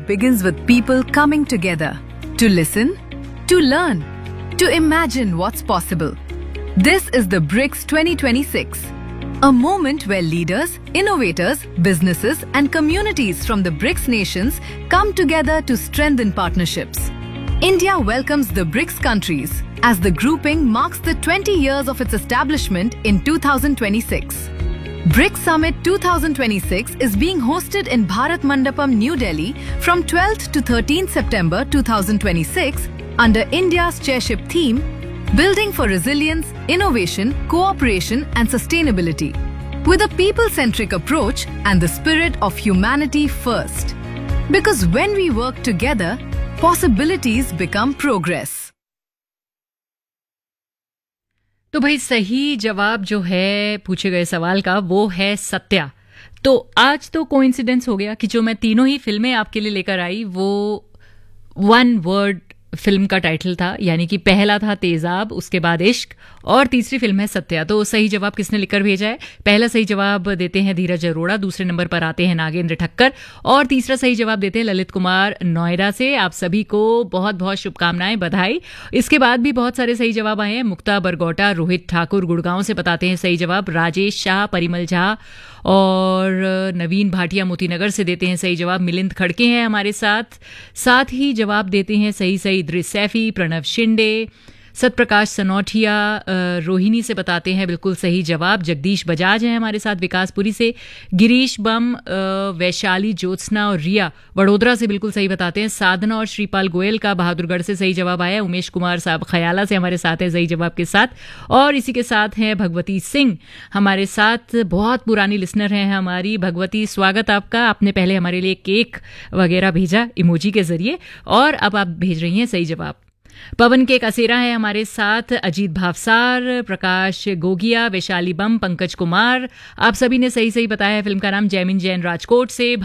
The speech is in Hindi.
begins with people coming together to listen, to learn, to imagine what's possible. This is the BRICS 2026, a moment where leaders, innovators, businesses, and communities from the BRICS nations come together to strengthen partnerships. India welcomes the BRICS countries as the grouping marks the 20 years of its establishment in 2026. BRICS Summit 2026 is being hosted in Bharat Mandapam, New Delhi from 12th to 13th September 2026 under India's chairship theme, Building for Resilience, Innovation, Cooperation and Sustainability, with a people-centric approach and the spirit of humanity first. Because when we work together, possibilities become progress. तो भाई सही जवाब जो है पूछे गए सवाल का वो है सत्या। तो आज तो कोइंसिडेंस हो गया कि जो मैं तीनों ही फिल्में आपके लिए लेकर आई वो वन वर्ड फिल्म का टाइटल था, यानी कि पहला था तेजाब, उसके बाद इश्क और तीसरी फिल्म है सत्या। तो सही जवाब किसने लिखकर भेजा है? पहला सही जवाब देते हैं धीरज अरोड़ा, दूसरे नंबर पर आते हैं नागेंद्र ठक्कर और तीसरा सही जवाब देते हैं ललित कुमार नोएडा से। आप सभी को बहुत बहुत शुभकामनाएं, बधाई। इसके बाद भी बहुत सारे सही जवाब आए हैं। मुक्ता बरगोटा, रोहित ठाकुर गुड़गांव से बताते हैं सही जवाब, राजेश शाह, परिमल झा और नवीन भाटिया मोतीनगर से देते हैं सही जवाब, मिलिंद खड़के हैं हमारे साथ ही जवाब देते हैं सही इद्रिस सैफी, प्रणव शिंदे, सतप्रकाश सनौठिया रोहिणी से बताते हैं बिल्कुल सही जवाब, जगदीश बजाज हैं हमारे साथ विकासपुरी से, गिरीश बम, वैशाली, ज्योत्सना और रिया वडोदरा से बिल्कुल सही बताते हैं, साधना और श्रीपाल गोयल का बहादुरगढ़ से सही जवाब आया, उमेश कुमार साहब खयाला से हमारे साथ हैं सही जवाब के साथ, और इसी के साथ हैं भगवती सिंह हमारे साथ, बहुत पुरानी लिसनर हैं हमारी। भगवती, स्वागत आपका। आपने पहले हमारे लिए केक वगैरह भेजा इमोजी के जरिए और अब आप भेज रही हैं सही जवाब। पवन के कसेरा है हमारे साथ, अजीत भावसार, प्रकाश गोगिया, वैशाली बम, पंकज कुमार, आप सभी ने सही बताया है। फिल्म का नाम जैमिन जैन राजकोट से।